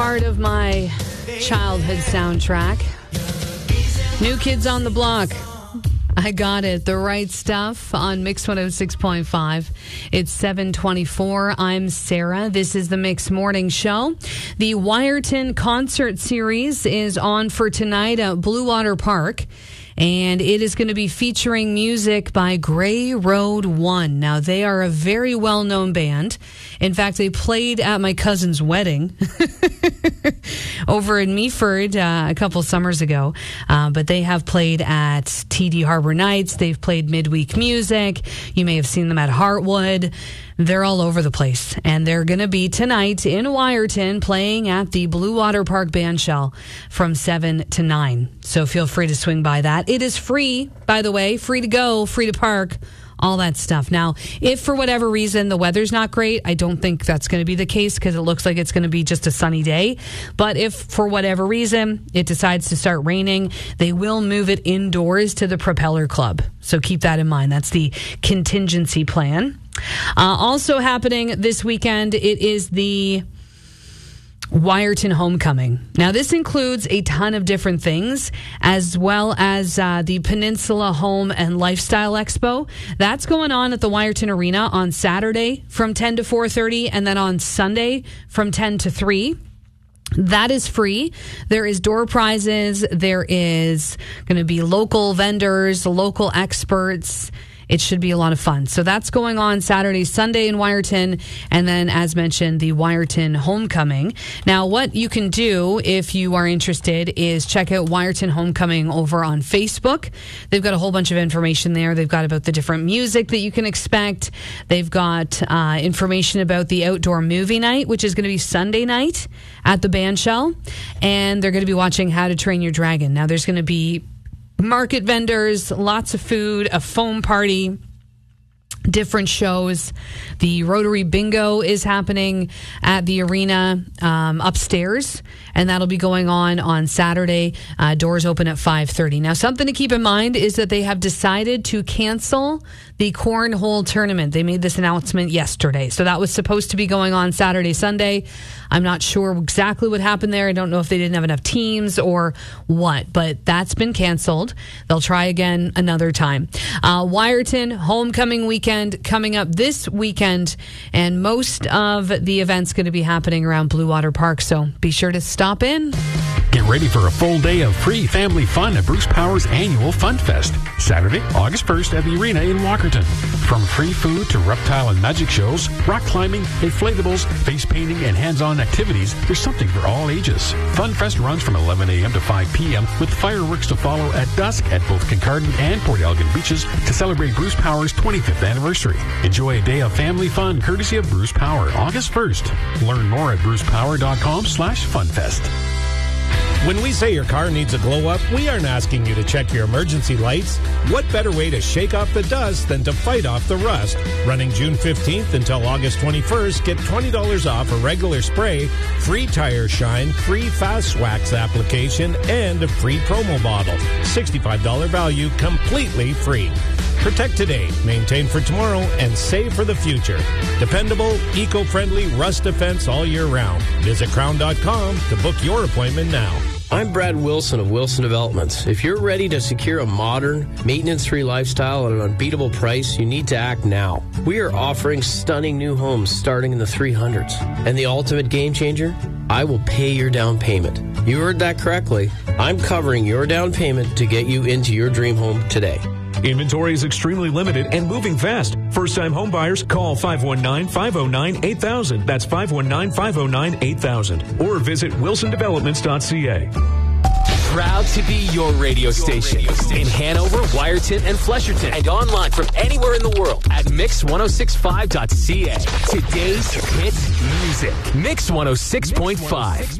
part of my childhood soundtrack. New Kids on the Block. I got it. The Right Stuff on Mix 106.5. It's 7:24. I'm Sarah. This is the Mix Morning Show. The Wiarton concert series is on for tonight at Blue Water Park. And it is going to be featuring music by Grey Road One. Now, they are a very well-known band. In fact, they played at my cousin's wedding over in Meaford a couple summers ago. But they have played at TD Harbor Nights. They've played midweek music. You may have seen them at Heartwood. They're all over the place. And they're going to be tonight in Wiarton playing at the Blue Water Park Bandshell from 7 to 9. So feel free to swing by that. It is free, by the way, free to go, free to park, all that stuff. Now, if for whatever reason the weather's not great, I don't think that's going to be the case because it looks like it's going to be just a sunny day. But if for whatever reason it decides to start raining, they will move it indoors to the Propeller Club. So keep that in mind. That's the contingency plan. Also happening this weekend, it is the Wiarton Homecoming. Now, this includes a ton of different things, as well as the Peninsula Home and Lifestyle Expo. That's going on at the Wiarton Arena on Saturday from 10 to 4:30, and then on Sunday from 10 to 3. That is free. There is door prizes. There is going to be local vendors, local experts. It should be a lot of fun. So that's going on Saturday, Sunday in Wiarton, and then, as mentioned, the Wiarton Homecoming. Now, what you can do if you are interested is check out Wiarton Homecoming over on Facebook. They've got a whole bunch of information there. They've got about the different music that you can expect. They've got information about the outdoor movie night, which is going to be Sunday night at the Bandshell, and they're going to be watching How to Train Your Dragon. Now, there's going to be market vendors, lots of food, a foam party, different shows. The Rotary Bingo is happening at the arena upstairs, and that'll be going on Saturday. Doors open at 5:30. Now, something to keep in mind is that they have decided to cancel the Cornhole tournament. They made this announcement yesterday. So that was supposed to be going on Saturday, Sunday. I'm not sure exactly what happened there. I don't know if they didn't have enough teams or what, but that's been canceled. They'll try again another time. Wiarton Homecoming Weekend coming up this weekend, and most of the events going to be happening around Blue Water Park, so be sure to stop in. Get ready for a full day of free family fun at Bruce Power's annual Fun Fest, Saturday, August 1st at the arena in Walkerton. From free food to reptile and magic shows, rock climbing, inflatables, face painting, and hands-on activities, there's something for all ages. Fun Fest runs from 11 a.m. to 5 p.m. with fireworks to follow at dusk at both Kincardine and Port Elgin beaches to celebrate Bruce Power's 25th anniversary. Enjoy a day of family fun courtesy of Bruce Power, August 1st. Learn more at brucepower.com/funfest. When we say your car needs a glow-up, we aren't asking you to check your emergency lights. What better way to shake off the dust than to fight off the rust? Running June 15th until August 21st, get $20 off a regular spray, free tire shine, free fast wax application, and a free promo bottle. $65 value, completely free. Protect today, maintain for tomorrow, and save for the future. Dependable, eco-friendly rust defense all year round. Visit crown.com to book your appointment now. I'm Brad Wilson of Wilson Developments. If you're ready to secure a modern, maintenance-free lifestyle at an unbeatable price, you need to act now. We are offering stunning new homes starting in the 300s. And the ultimate game changer? I will pay your down payment. You heard that correctly. I'm covering your down payment to get you into your dream home today. Inventory is extremely limited and moving fast. First-time home buyers, call 519-509-8000. That's 519-509-8000. Or visit wilsondevelopments.ca. Proud to be your radio station in Hanover, Wiarton, and Flesherton, and online from anywhere in the world at mix1065.ca. Today's hit music. Mix 106.5.